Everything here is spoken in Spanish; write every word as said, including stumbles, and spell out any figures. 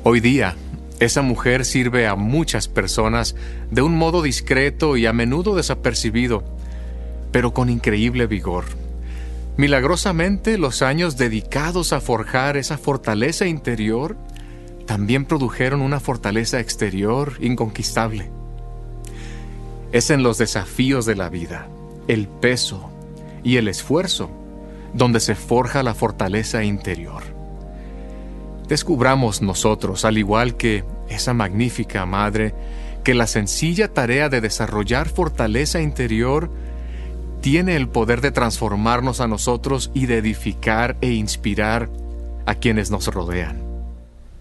Hoy día, esa mujer sirve a muchas personas de un modo discreto y a menudo desapercibido, pero con increíble vigor. Milagrosamente, los años dedicados a forjar esa fortaleza interior también produjeron una fortaleza exterior inconquistable. Es en los desafíos de la vida, el peso y el esfuerzo donde se forja la fortaleza interior. Descubramos nosotros, al igual que esa magnífica madre, que la sencilla tarea de desarrollar fortaleza interior tiene el poder de transformarnos a nosotros y de edificar e inspirar a quienes nos rodean.